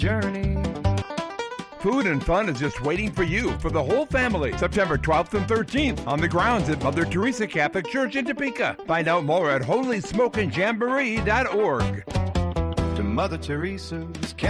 journey. Food and fun is just waiting for you for the whole family. September 12th and 13th on the grounds at Mother Teresa Catholic Church in Topeka. Find out more at holysmokingjamboree.org. To Mother Teresa's